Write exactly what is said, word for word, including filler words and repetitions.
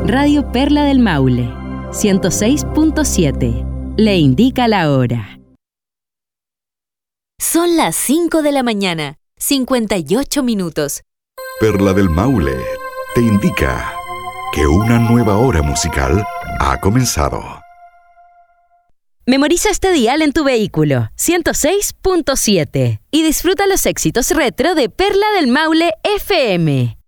Radio Perla del Maule, ciento seis punto siete. Le indica la hora. Son las cinco de la mañana, cincuenta y ocho minutos. Perla del Maule te indica que una nueva hora musical ha comenzado. Memoriza este dial en tu vehículo, ciento seis punto siete, y disfruta los éxitos retro de Perla del Maule F M.